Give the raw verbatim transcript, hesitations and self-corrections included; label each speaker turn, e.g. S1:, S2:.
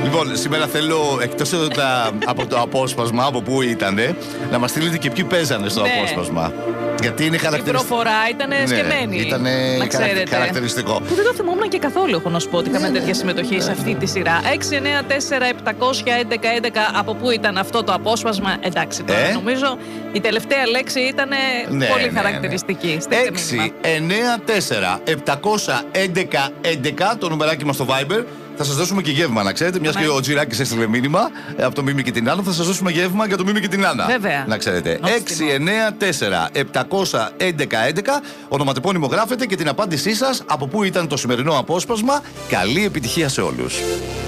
S1: Λοιπόν, σήμερα θέλω εκτός από το απόσπασμα, από πού ήτανε, να μας στείλετε και ποιοι παίζανε στο
S2: ναι.
S1: απόσπασμα. Γιατί είναι χαρακτηριστικό.
S2: Η προφορά ήταν ναι, σκεμμένη.
S1: Ήταν χαρακτηριστικό.
S2: Που δεν το θυμόμουν και καθόλου, έχω να σου πω ότι είχαμε ναι, τέτοια συμμετοχή ναι, σε αυτή τη σειρά. έξι εννιά τέσσερα επτακόσια έντεκα έντεκα από πού ήταν αυτό το απόσπασμα. Εντάξει, τώρα ε? νομίζω η τελευταία λέξη ήταν ναι, πολύ ναι, χαρακτηριστική.
S1: Ναι. έξι εννιά τέσσερα επτακόσια έντεκα έντεκα το νουμεράκι μας στο Viber. Θα σας δώσουμε και γεύμα, να ξέρετε. Μιας και ο Τζιράκης έστειλε μήνυμα από το Μίμη και την Άννα, θα σας δώσουμε γεύμα για το Μίμη και την Άννα.
S2: Βέβαια.
S1: Να ξέρετε. έξι εννιά τέσσερα επτακόσια έντεκα έντεκα ονοματεπώνυμο γράφετε και την απάντησή σας από πού ήταν το σημερινό απόσπασμα. Καλή επιτυχία σε όλους.